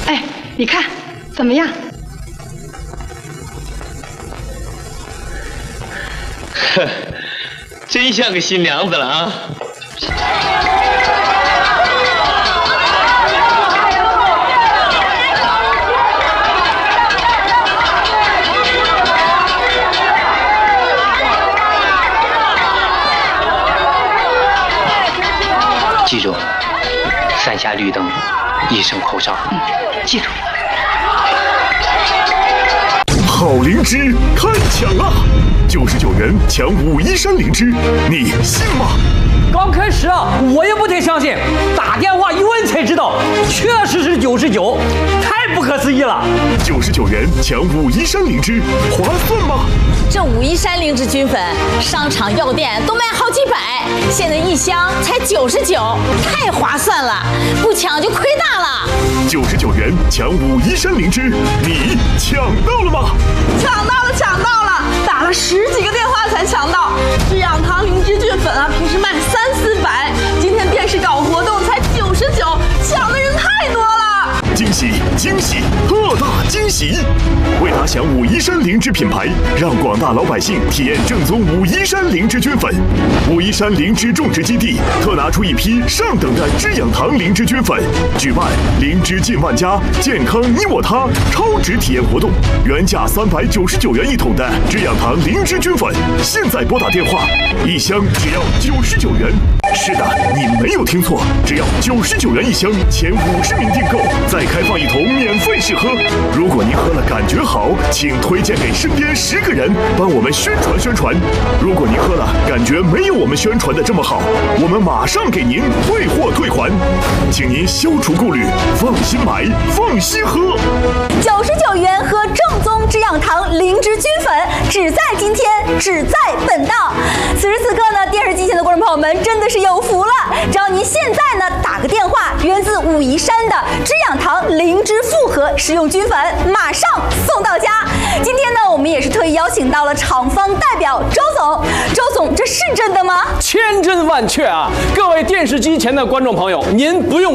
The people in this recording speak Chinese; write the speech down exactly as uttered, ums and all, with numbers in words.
哎，你看怎么样？ 呵，真像个新娘子了啊！ 记住，三下绿灯，一声口哨。 嗯，记住。 好灵芝开抢啊！九十九元抢武夷山灵芝，你信吗？ 刚开始啊，我也不太相信，打电话一问才知道，确实是九十九，太不可思议了。 九十九元抢武夷山灵芝，划算吗？ 这武夷山灵芝菌粉，商场药店都卖好几百，现在一箱才九十九，太划算了，不抢就亏大了。 九十九元抢武夷山灵芝，你抢到了吗？ 抢到了，抢到了，打了十几个电话才抢到。这养堂灵芝菌粉啊，平时卖三四百，今天电视搞活动才九十九，抢的人太多了。 惊喜惊喜，特大惊喜！为打响武夷山灵芝品牌，让广大老百姓体验正宗武夷山灵芝菌粉。武夷山灵芝种植基地特拿出一批上等的知养堂灵芝菌粉，举办灵芝进万家，健康你我他超值体验活动，原价三百九十九元一桶的知养堂灵芝菌粉，现在拨打电话，一箱只要九十九元。是的，你没有听错，只要九十九元一箱，前五十名订购再开放一桶免费试喝。如果您喝了感觉好，请推荐给身边十个人，帮我们宣传宣传。如果您喝了感觉没有我们宣传的这么好，我们马上给您退货退还，请您消除顾虑，放心买，放心喝。 九十九元喝正宗知养堂灵芝菌粉，只在今天，只在本档。此时此刻呢，电视机前的观众朋友们真的是有福了，只要您现在呢打个电话，源自武夷山的知养堂灵芝复合食用菌粉，马上送到家。今天呢，我们也是特意邀请到了厂方代表周总。周总，这是真的吗？ 千真万确啊！各位电视机前的观众朋友，您不用